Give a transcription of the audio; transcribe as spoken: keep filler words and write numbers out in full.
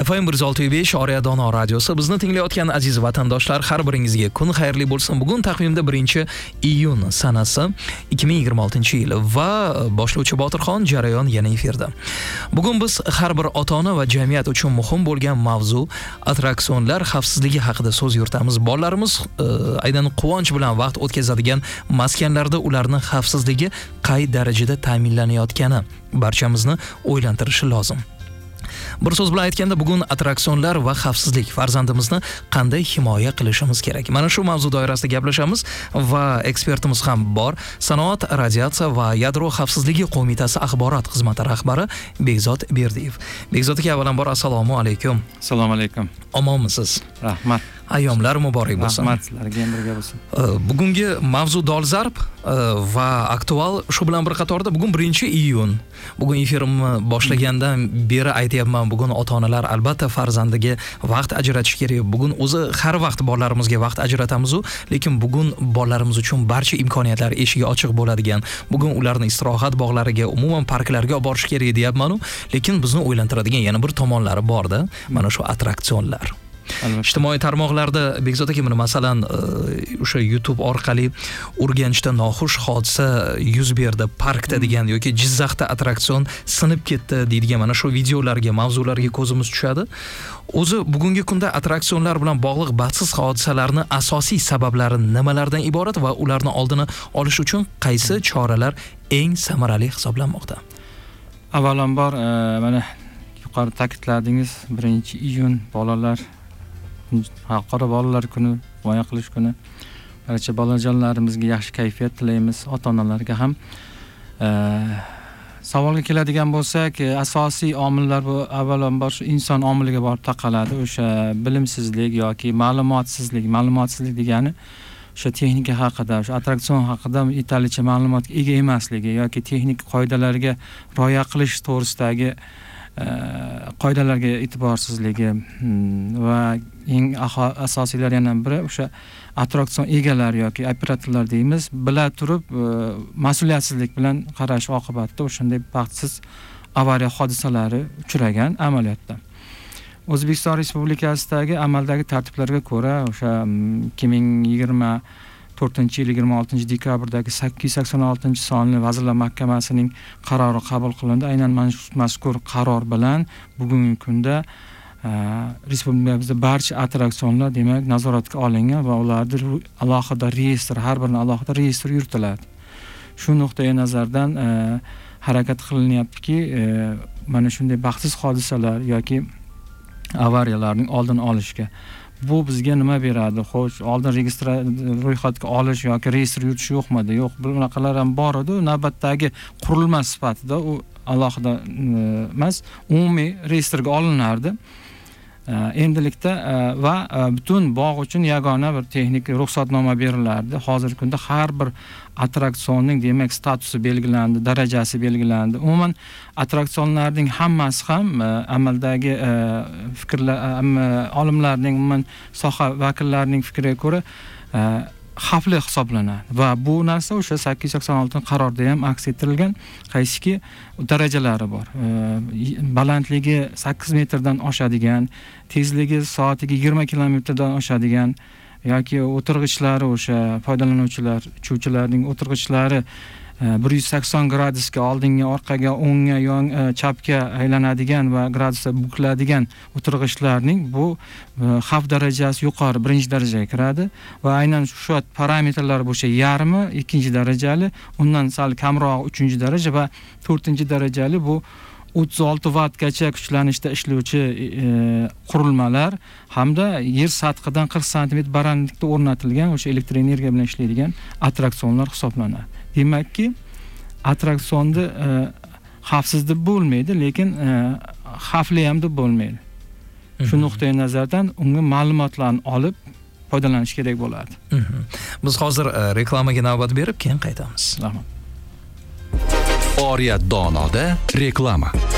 F M bir yuz olti nuqta besh Oriya Dono radiosi. Bizni tinglayotgan aziz vatandoshlar, har biringizga kun xayrli bo'lsin. Bugun taqvimda birinchi iyun sanasi ikki ming yigirma oltinchi yil va boshlovchi Botirxon jarayon yana efirda. Bugun biz har bir ota-ona va jamiyat uchun muhim bo'lgan mavzu attraksionlar xavfsizligi haqida so'z yuritamiz. Bolalarimiz aynan quvonch bilan vaqt o'tkazadigan maskanlarda ularning xavfsizligi qay darajada ta'minlanayotgani barchamizni o'ylantirishi lozim. Bir so'z bilan aytganda, bugun attraksionlar va xavfsizlik farzandimizni qanday himoya qilishimiz kerak? Mana shu mavzu doirasida gaplashamiz va ekspertimiz ham bor. Sanoat, radiatsiya va yadro xavfsizligi qo'mitasi axborot xizmati rahbari Bekzod Berdiyev. Bekzod aka, avvalambor assalomu alaykum. Assalomu alaykum. Omonmisiz? Rahmat. Ayyomlar muborak bo'lsin. Rahmat, sizlarga ham birga bo'lsin. Bugungi mavzu dolzarb va aktual. Shu bilan bir qatorda bugun birinchi iyun. Bugun efirimni boshlagandan beri aytayapman, bugun ota-onalar albatta farzandiga vaqt ajratish kerak. Bugun o'zi har vaqt bolalarimizga vaqt ajratamiz-u, lekin bugun bolalarimiz uchun barcha imkoniyatlar eshigi ochiq bo'ladigan. Bugun ularni istirohat bog'lariga, umuman parklarga olib borish kerak deyapman-u, lekin bizni o'ylantiradigan yana bir tomonlari bor-da, mana shu attraksionlar. Ijtimoiy tarmoqlarda Bekzod aka, mana masalan o'sha YouTube orqali Urganchda noxush hodisa yuz berdi, parkda degan yoki Jizzaxda attraksion sinib ketdi deydigan mana shu videolarga, mavzularga ko'zimiz tushadi. O'zi bugungi kunda attraksionlar bilan bog'liq baxtsiz hodisalarni asosiy sabablari nimalardan iborat va ularni oldini olish uchun qaysi choralar eng samarali hisoblanmoqda? Avvalambor mana yuqori ta'kidladingiz, birinchi iyun bolalar Xalqaro bolalar kuni, himoya qilish kuni. Barcha bolajonlarimizga yaxshi kayfiyat tilaymiz, ota-onalarga ham. Savolga keladigan bo'lsak, asosiy omillar bu avvalambor shu inson omiliga borib taqaladi. O'sha bilimsizlik yoki ma'lumotsizlik, ma'lumotsizlik degani o'sha texnika haqida, o'sha attraksion haqida yetarlicha ma'lumotga ega emasligi yoki texnik qoidalarga rioya qilish to'g'risidagi qoidalarga e'tiborsizligi va eng asosiylar yana biri o'sha attraksion egalari yoki operatorlar deymiz, bila turib mas'uliyatsizlik bilan qarash oqibatida o'shanday baxtsiz avariya hodisalari uchragan amaliyotda. O'zbekiston Respublikasidagi amaldagi tartiblarga ko'ra o'sha ikki ming yigirma to'rtinchi yil yigirma oltinchi dekabrdagi sakkiz yuz sakson oltinchi sonli Vazirlar Mahkamasining qarori qabul qilindi. Aynan mazkur qaror bilan bugungi kunda respublikamizda barcha attraksionlar demak nazoratga olingan va ularda alohida reyestr, har birini alohida reyestr yuritiladi. Shu nuqtai nazardan harakat qilinyaptiki, mana shunday baxtsiz hodisalar yoki avariyalarning oldini olishga. Bu bizga nima beradi? Xo'sh, oldin registr ro'yxatga olish yoki reyestr yuritish yo'qmidi? Yo'q, bunaqalar ham bor edi. Navbatdagi qurilma sifatida u alohida emas, umumiy reyestrga olinardi. Endilikda va butun bog' uchun yagona bir texnik ruxsatnoma berilardi. Hozirgi kunda har bir attraksionning demak statusi belgilandi, darajasi belgilandi. Umuman attraksionlarning hammasi ham amaldagi fikrlar, olimlarning, umuman soha vakillarining fikriga ko'ra xavfli hisoblanadi va bu narsa o'sha sakkiz yuz sakson olti qarorda ham aks ettirilgan. Qaysiki darajalari bor. Balandligi sakkiz metrdan oshadigan, tezligi soatiga yigirma kilometrdan oshadigan yoki o'tirg'ichlari o'sha foydalanuvchilar, uchuvchilarning o'tirg'ichlari bir yuz sakson gradusga oldinga, orqaga, o'ngga, yon, chapga aylanadigan va gradusda bukiladigan o'tirg'ichlarning bu xavf darajasi yuqori birinchi darajaga kiradi va aynan shu parametrlar bo'yicha yarmi ikkinchi darajali, undan sal kamroq uchinchi daraja va to'rtinchi darajali bu o'ttiz olti vattgacha kuchlanishda ishlovchi qurilmalar hamda yer sathidan qirq santimetr balandlikda o'rnatilgan o'sha elektr energiya bilan ishlaydigan attraksionlar hisoblanadi. Demakki, attraksionni xavfsiz deb bo'lmaydi, lekin xavfli ham deb bo'lmaydi. Shu nuqtai nazardan unga ma'lumotlarni olib foydalanish kerak bo'ladi. Biz hozir reklamaga navbat berib, keyin qaytamiz. Rahmat. Oriya Donoda reklama.